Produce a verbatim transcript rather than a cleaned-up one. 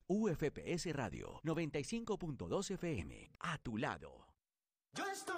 U F P S Radio noventa y cinco punto dos F M, a tu lado. Yo estoy